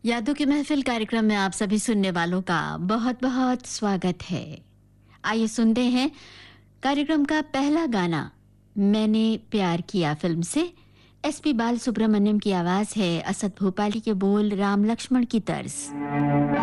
यादों की महफिल कार्यक्रम में आप सभी सुनने वालों का बहुत बहुत स्वागत है। आइए सुनते हैं कार्यक्रम का पहला गाना मैंने प्यार किया फिल्म से। एसपी बाल सुब्रमण्यम की आवाज है, असद भोपाली के बोल, राम लक्ष्मण की तर्ज।